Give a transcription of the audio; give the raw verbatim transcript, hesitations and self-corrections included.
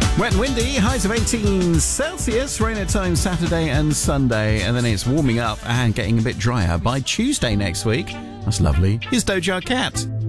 Wet and windy, highs of eighteen Celsius, rain at times Saturday and Sunday, and then it's warming up and getting a bit drier by Tuesday next week. That's lovely. Here's Doja Cat.